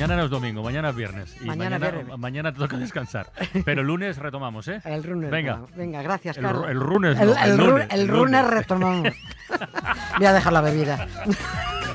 mañana no es domingo, mañana es viernes. Y mañana te toca descansar. Pero el lunes retomamos, ¿eh? El lunes. Venga. Venga, gracias, Carlos. El lunes. El lunes retomamos. Voy a dejar la bebida.